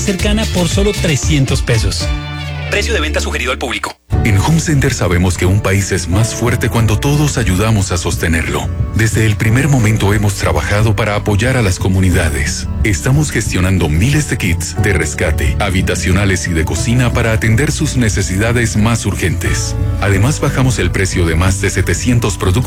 cercana por solo 300 pesos. Precio de venta sugerido al público. En Home Center sabemos que un país es más fuerte cuando todos ayudamos a sostenerlo. Desde el primer momento hemos trabajado para apoyar a las comunidades. Estamos gestionando miles de kits de rescate, habitacionales y de cocina para atender sus necesidades más urgentes. Además, bajamos el precio de más de 700 productos